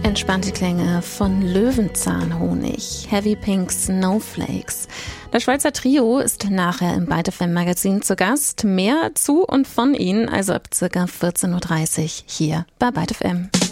Entspannte Klänge von Löwenzahnhonig, Heavy Pink Snowflakes. Das Schweizer Trio ist nachher im Byte FM Magazin zu Gast. Mehr zu und von ihnen, also ab ca. 14.30 Uhr hier bei Byte FM.